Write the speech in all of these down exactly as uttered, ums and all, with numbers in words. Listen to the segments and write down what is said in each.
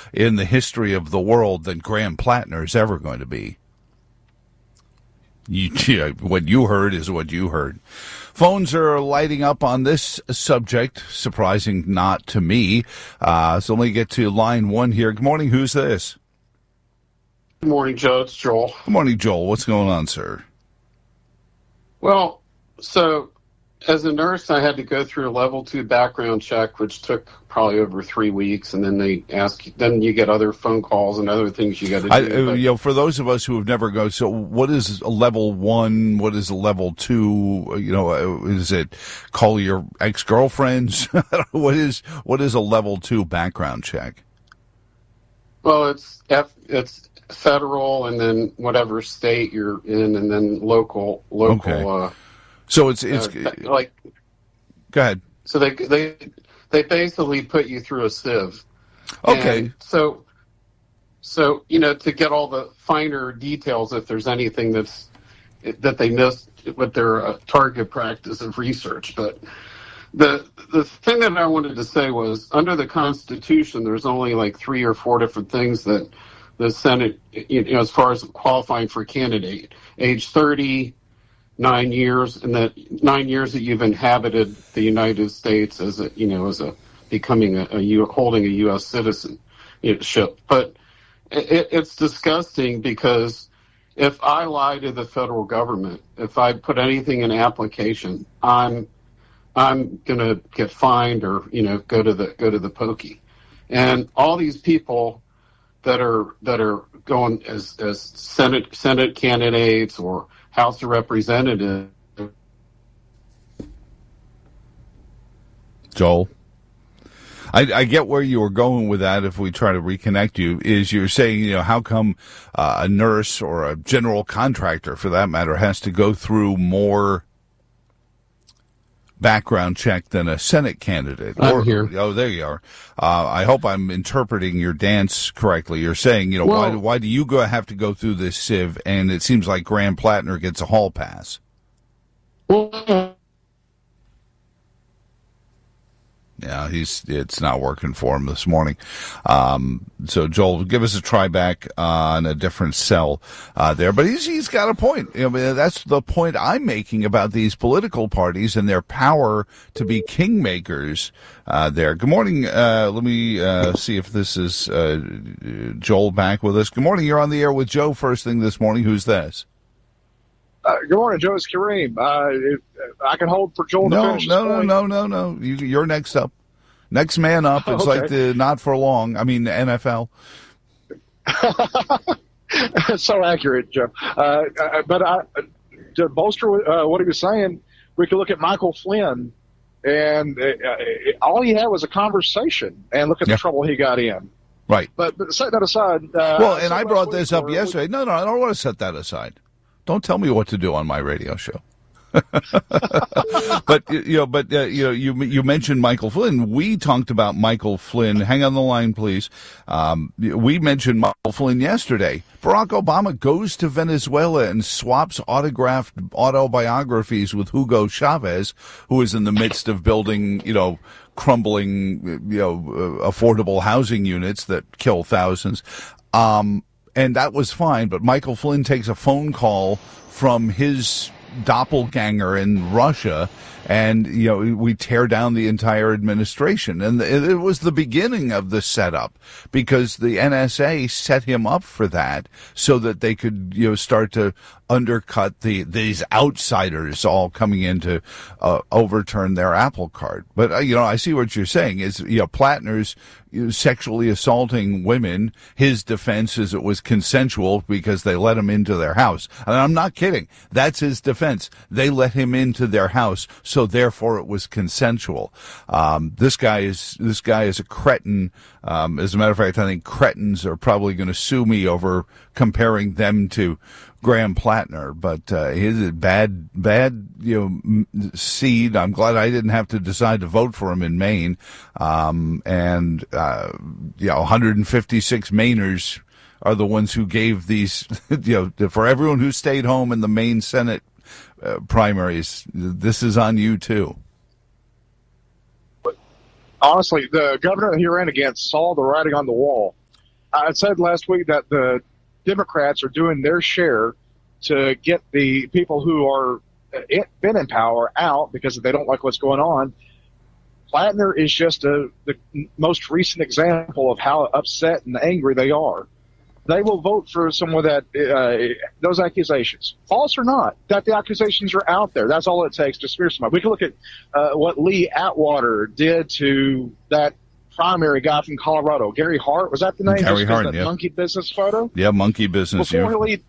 in the history of the world than Graham Plattner is ever going to be. You, yeah, what you heard is what you heard. Phones are lighting up on this subject, surprising not to me. Uh, so let me get to line one here. Good morning. Who's this? Good morning, Joe. It's Joel. Good morning, Joel. What's going on, sir? Well, so as a nurse, I had to go through a level two background check, which took probably over three weeks, and then they ask, then you get other phone calls and other things you got to do. I, but, you know, for those of us who have never gone, so what is a level one? What is a level two? You know, is it call your ex-girlfriends? what is what is a level two background check? Well, it's F, it's federal, and then whatever state you're in, and then local local. Okay. Uh, so it's it's uh, like. Go ahead. So they they they basically put you through a sieve. Okay. And so, so you know, to get all the finer details, if there's anything that's that they missed with their uh, target practice of research. But the the thing that I wanted to say was, under the Constitution, there's only like three or four different things that the Senate, you know, as far as qualifying for a candidate, age thirty. Nine years, and that nine years that you've inhabited the United States as a, you know, as a becoming a, a U, holding a U S citizenship. But it, it's disgusting because if I lie to the federal government, if I put anything in an application, I'm I'm gonna get fined or you know go to the go to the pokey. And all these people that are that are going as as Senate Senate candidates or House of Representatives. Joel, I, I get where you were going with that. If we try to reconnect you, is you're saying, you know, how come uh, a nurse or a general contractor, for that matter, has to go through more background check than a Senate candidate? I'm or, here. Oh, there you are. Uh, I hope I'm interpreting your dance correctly. You're saying, you know, well, why, why do you go have to go through this sieve, and it seems like Graham Plattner gets a hall pass? Well, Yeah, he's it's not working for him this morning. Um, so Joel, give us a try back on a different cell uh, there. But he's he's got a point. You know, that's the point I'm making about these political parties and their power to be kingmakers. Uh, there. Good morning. Uh, let me uh, see if this is uh, Joel back with us. Good morning. You're on the air with Joe first thing this morning. Who's this? Uh, good morning, Joe. It's Kareem. Uh, if, I can hold for Joel no, to finish no, his point. no, no, no, no. You, you're next up. Next man up. It's okay. like the not for long. I mean, the N F L. So accurate, Joe. Uh, but I, to bolster uh, what he was saying, we could look at Michael Flynn, and uh, all he had was a conversation, and look at the yeah. trouble he got in. Right. But, but set that aside. Uh, well, and I brought week, this up yesterday. No, no, I don't want to set that aside. Don't tell me what to do on my radio show. But you know, but uh, you know, you you mentioned Michael Flynn. We talked about Michael Flynn. Hang on the line, please. Um, we mentioned Michael Flynn yesterday. Barack Obama goes to Venezuela and swaps autographed autobiographies with Hugo Chavez, who is in the midst of building, you know, crumbling, you know, uh, affordable housing units that kill thousands. Um, and that was fine. But Michael Flynn takes a phone call from his doppelganger in Russia, and you know we tear down the entire administration. And it was the beginning of the setup, because the N S A set him up for that so that they could you know start to undercut the these outsiders all coming in to uh, overturn their apple cart. But uh, you know I see what you're saying is you know Plattner's you know, sexually assaulting women. His defense is it was consensual because they let him into their house. And I'm not kidding. That's his defense. They let him into their house, so therefore it was consensual. Um, this guy is this guy is a cretin. Um, as a matter of fact, I think cretins are probably going to sue me over comparing them to Graham Plattner, but uh, he's a bad, bad, you know, seed. I'm glad I didn't have to decide to vote for him in Maine. Um, and uh, you know, one hundred fifty-six Mainers are the ones who gave these. You know, for everyone who stayed home in the Maine Senate uh, primaries, this is on you too. Honestly, the governor he ran against saw the writing on the wall. I said last week that the Democrats are doing their share to get the people who are been in power out because they don't like what's going on. Plattner is just a, the most recent example of how upset and angry they are. They will vote for someone that uh, those accusations, false or not, that the accusations are out there. That's all it takes to smear somebody. We can look at uh, what Lee Atwater did to that primary guy from Colorado, Gary Hart. Was that the name? Gary Hart, that yeah. Monkey business photo? Yeah, monkey business. Before Yeah. Lee,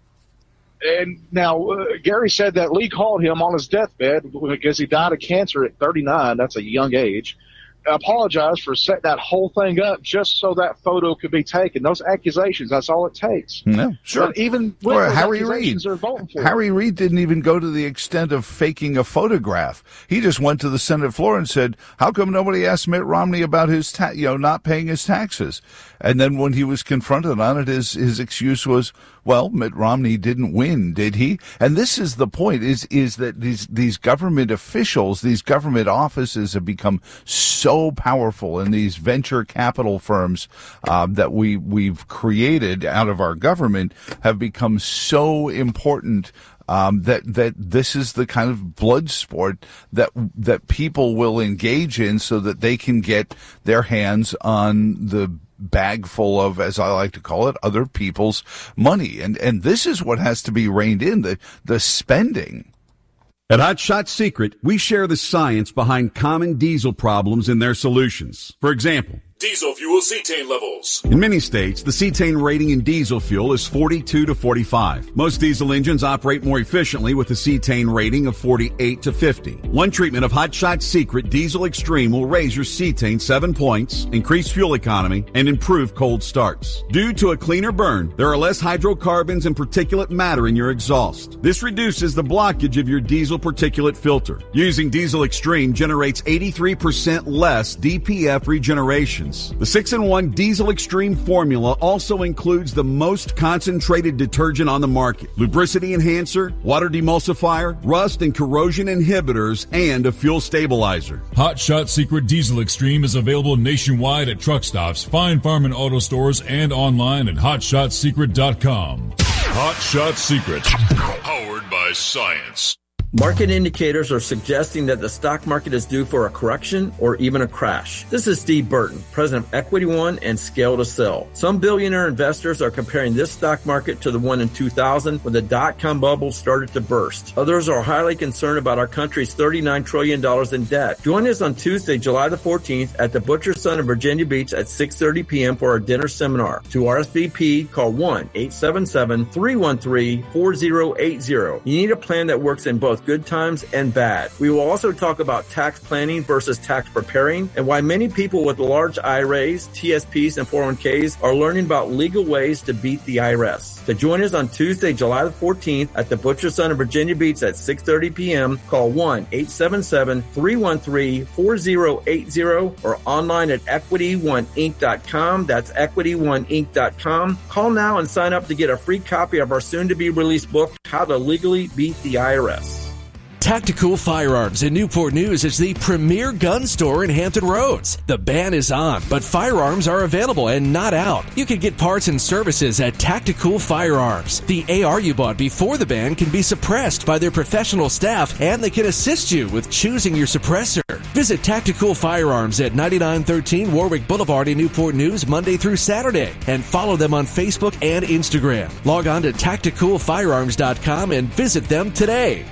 and now uh, Gary said that Lee called him on his deathbed because he died of cancer at thirty-nine. That's a young age. Apologized for setting that whole thing up just so that photo could be taken. Those accusations, that's all it takes. No, sure. But even with Or those Harry accusations, Reid. they're voting for Harry Reid didn't even go to the extent of faking a photograph. He just went to the Senate floor and said, "How come nobody asked Mitt Romney about his, ta- you know, not paying his taxes?" And then when he was confronted on it, his his excuse was, "Well, Mitt Romney didn't win, did he?" And this is the point: is is that these these government officials, these government offices, have become so powerful, and these venture capital firms um, that we we've created out of our government have become so important. Um, that that this is the kind of blood sport that that people will engage in, so that they can get their hands on the bag full of, as I like to call it, other people's money, and and this is what has to be reined in, the the spending. At Hot Shot Secret, we share the science behind common diesel problems and their solutions. For example, diesel fuel cetane levels. in many states, the cetane rating in diesel fuel is forty-two to forty-five. Most diesel engines operate more efficiently with a cetane rating of forty-eight to fifty. One treatment of Hot Shot Secret Diesel Extreme will raise your cetane seven points, increase fuel economy, and improve cold starts. Due to a cleaner burn, there are less hydrocarbons and particulate matter in your exhaust. This reduces the blockage of your diesel particulate filter. Using Diesel Extreme generates eighty-three percent less D P F regeneration. The six in one Diesel Extreme formula also includes the most concentrated detergent on the market, lubricity enhancer, water demulsifier, rust and corrosion inhibitors, and a fuel stabilizer. Hot Shot Secret Diesel Extreme is available nationwide at truck stops, fine farm and auto stores, and online at hot shot secret dot com. Hot Shot Secret, powered by science. Market indicators are suggesting that the stock market is due for a correction or even a crash. This is Steve Burton, president of Equity One and Scale to Sell. Some billionaire investors are comparing this stock market to the one in two thousand when the dot-com bubble started to burst. Others are highly concerned about our country's thirty-nine trillion dollars in debt. Join us on Tuesday, July the fourteenth at the Butcher Son in Virginia Beach at six thirty p.m. for our dinner seminar. To R S V P, call one eight seven seven, three one three, four zero eight zero. You need a plan that works in both good times and bad. We will also talk about tax planning versus tax preparing and why many people with large I R As, T S Ps, and four oh one k's are learning about legal ways to beat the I R S. To join us on Tuesday, July the fourteenth at the Butcher Son in Virginia Beach at six thirty p.m., call one eight seven seven, three one three, four zero eight zero or online at equity one inc dot com. That's equity one inc dot com. Call now and sign up to get a free copy of our soon-to-be-released book, How to Legally Beat the I R S. Tactical Firearms in Newport News is the premier gun store in Hampton Roads. The ban is on, but firearms are available and not out. You can get parts and services at Tactical Firearms. The A R you bought before the ban can be suppressed by their professional staff, and they can assist you with choosing your suppressor. Visit Tactical Firearms at ninety-nine thirteen Warwick Boulevard in Newport News Monday through Saturday, and follow them on Facebook and Instagram. Log on to tactical firearms dot com and visit them today.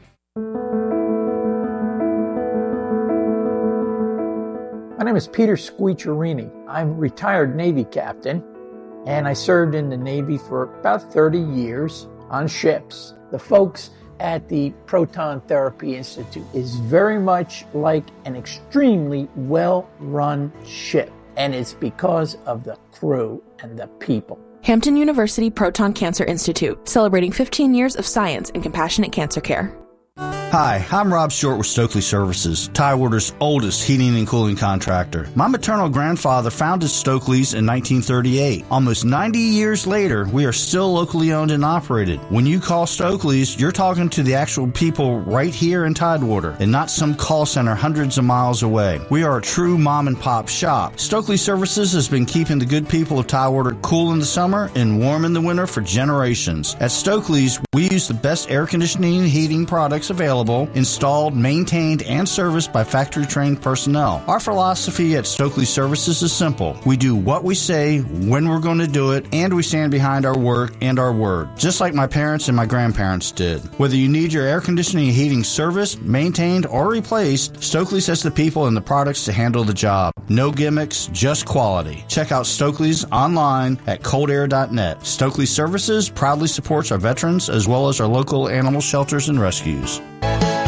My name is Peter Squeacherini. I'm a retired Navy captain, and I served in the Navy for about thirty years on ships. The folks at the Proton Therapy Institute is very much like an extremely well-run ship, and it's because of the crew and the people. Hampton University Proton Cancer Institute, celebrating fifteen years of science and compassionate cancer care. Hi, I'm Rob Short with Stokely Services, Tidewater's oldest heating and cooling contractor. My maternal grandfather founded Stokely's in nineteen thirty-eight. Almost ninety years later, we are still locally owned and operated. When you call Stokely's, you're talking to the actual people right here in Tidewater and not some call center hundreds of miles away. We are a true mom and pop shop. Stokely Services has been keeping the good people of Tidewater cool in the summer and warm in the winter for generations. At Stokely's, we use the best air conditioning and heating products available, installed, maintained, and serviced by factory-trained personnel. Our philosophy at Stokely Services is simple. We do what we say, when we're going to do it, and we stand behind our work and our word, just like my parents and my grandparents did. Whether you need your air conditioning and heating serviced, maintained, or replaced, Stokely's has the people and the products to handle the job. No gimmicks, just quality. Check out Stokely's online at cold air dot net. Stokely Services proudly supports our veterans as well as our local animal shelters and rescues.